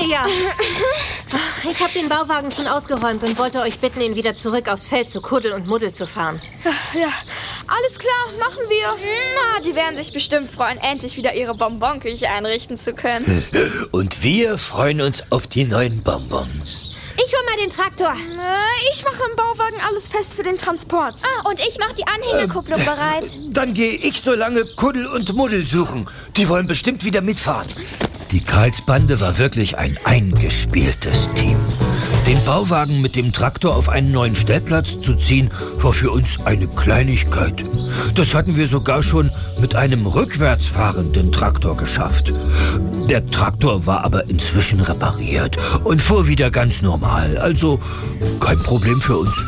Ja. Ich habe den Bauwagen schon ausgeräumt und wollte euch bitten, ihn wieder zurück aufs Feld zu Kuddel und Muddel zu fahren. Ja, alles klar, machen wir. Na, die werden sich bestimmt freuen, endlich wieder ihre Bonbonküche einrichten zu können. Und wir freuen uns auf die neuen Bonbons. Ich hol mal den Traktor. Ich mache im Bauwagen alles fest für den Transport. Und ich mache die Anhängerkupplung bereit. Dann gehe ich so lange Kuddel und Muddel suchen. Die wollen bestimmt wieder mitfahren. Die Karlsbande war wirklich ein eingespieltes Team. Den Bauwagen mit dem Traktor auf einen neuen Stellplatz zu ziehen, war für uns eine Kleinigkeit. Das hatten wir sogar schon mit einem rückwärts fahrenden Traktor geschafft. Der Traktor war aber inzwischen repariert und fuhr wieder ganz normal, also kein Problem für uns.